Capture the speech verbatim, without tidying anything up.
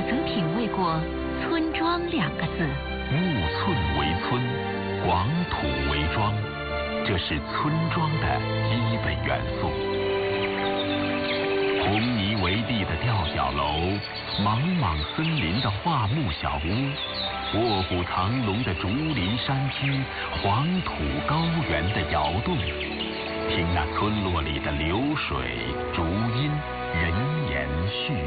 曾品味过“村庄”两个字。 木寸为村，广土为庄，这是村庄的基本元素。红泥为地的吊脚楼，莽莽森林的桦木小屋，卧虎藏龙的竹林山居，黄土高原的窑洞，听那村落里的流水、竹音、人言絮